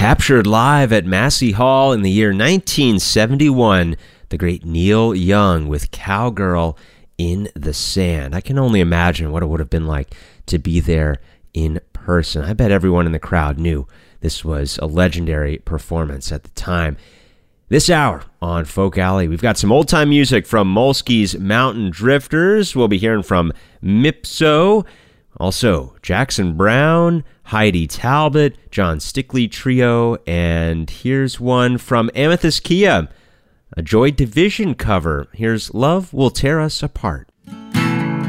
Captured live at Massey Hall in the year 1971, the great Neil Young with Cowgirl in the Sand. I can only imagine what it would have been like to be there in person. I bet everyone in the crowd knew this was a legendary performance at the time. This hour on Folk Alley, we've got some old-time music from Molsky's Mountain Drifters. We'll be hearing from Mipso, also Jackson Browne, Heidi Talbot, John Stickley Trio, and here's one from Amethyst Kia, a Joy Division cover. Here's Love Will Tear Us Apart.